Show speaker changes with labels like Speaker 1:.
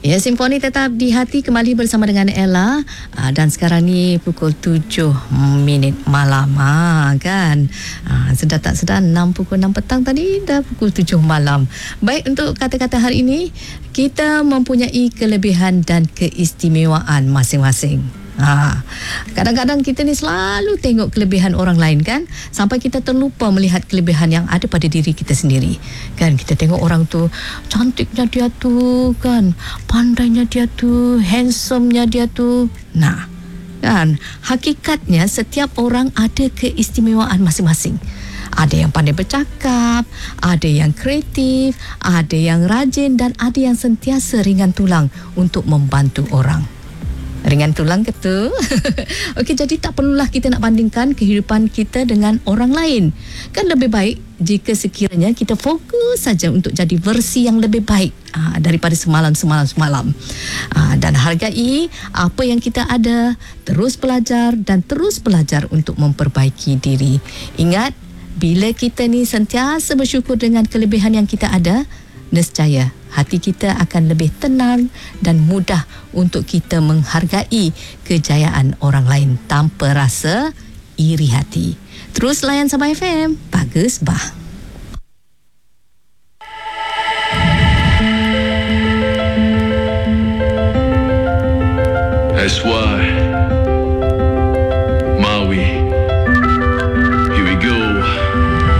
Speaker 1: Ya, Simfoni tetap di hati kembali bersama dengan Ella. Dan sekarang ni pukul 7 minit malam kan. Sedar tak sedar pukul 6 petang tadi dah pukul 7 malam. Baik, untuk kata-kata hari ini, kita mempunyai kelebihan dan keistimewaan masing-masing. Kadang-kadang kita ni selalu tengok kelebihan orang lain kan, sampai kita terlupa melihat kelebihan yang ada pada diri kita sendiri kan. Kita tengok orang tu, cantiknya dia tu kan, pandainya dia tu, handsomenya dia tu. Nah kan, hakikatnya setiap orang ada keistimewaan masing-masing. Ada yang pandai bercakap, ada yang kreatif, ada yang rajin, dan ada yang sentiasa ringan tulang untuk membantu orang. Ringan tulang ke tu? Okey, jadi tak perlulah kita nak bandingkan kehidupan kita dengan orang lain. Kan lebih baik jika sekiranya kita fokus saja untuk jadi versi yang lebih baik daripada semalam. Dan hargai apa yang kita ada, terus belajar dan terus belajar untuk memperbaiki diri. Ingat, bila kita ni sentiasa bersyukur dengan kelebihan yang kita ada, nescaya hati kita akan lebih tenang dan mudah untuk kita menghargai kejayaan orang lain tanpa rasa iri hati. Terus layan Sabah FM, bagus bah.
Speaker 2: That's why